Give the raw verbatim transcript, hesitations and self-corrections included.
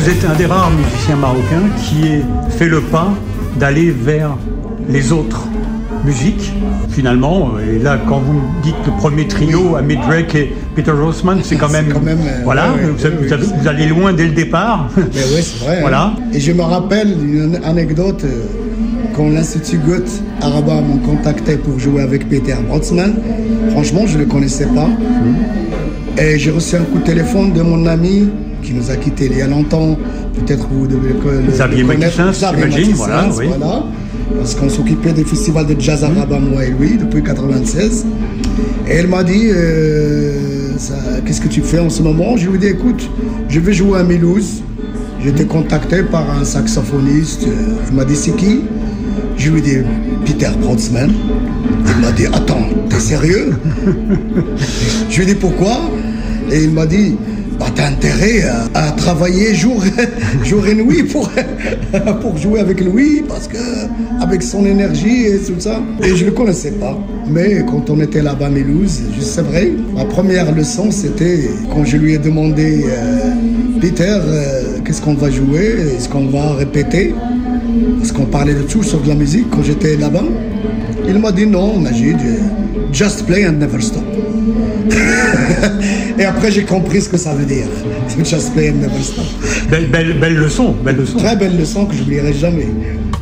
Vous êtes un des rares musiciens marocains qui ait fait le pas d'aller vers les autres musiques, finalement. Et là, quand vous dites le premier trio, oui. Hamid Drake et Peter Rossman, c'est quand même... C'est quand même euh, voilà, ouais, vous, ouais, vous, ouais, avez, vous allez loin dès le départ. Mais oui, c'est vrai. Voilà. Hein. Et je me rappelle une anecdote, euh, quand l'Institut Goethe Araba m'ont contacté pour jouer avec Peter Rossman. Franchement, je ne le connaissais pas. Mmh. Et j'ai reçu un coup de téléphone de mon ami qui nous a quittés il y a longtemps. Peut-être vous devez le, Xavier le connaître. Xavier Mathissens, voilà, oui. Voilà. Parce qu'on s'occupait des festivals de jazz arabe, mmh. moi et lui, depuis quatre-vingt-seize. Et elle m'a dit, euh, ça, qu'est-ce que tu fais en ce moment? Je lui ai dit, écoute, je vais jouer à Mulhouse. J'ai été contacté par un saxophoniste. Il m'a dit, c'est qui? Je lui ai dit, Peter Brodsman. Il m'a dit, attends, t'es sérieux? Je lui ai dit, pourquoi? Et il m'a dit, bah, t'as intérêt à, à travailler jour, jour et nuit pour, pour jouer avec lui, parce que avec son énergie et tout ça. Et je ne le connaissais pas. Mais quand on était là-bas à Mulhouse, c'est vrai, ma première leçon, c'était quand je lui ai demandé, euh, Peter, euh, qu'est-ce qu'on va jouer? Est-ce qu'on va répéter? Parce qu'on parlait de tout sauf de la musique quand j'étais là-bas. Il m'a dit non, Majid, just play and never stop. Et après, j'ai compris ce que ça veut dire. Just play and never stop. Belle, belle, belle leçon, belle leçon. Très belle leçon que je n'oublierai jamais.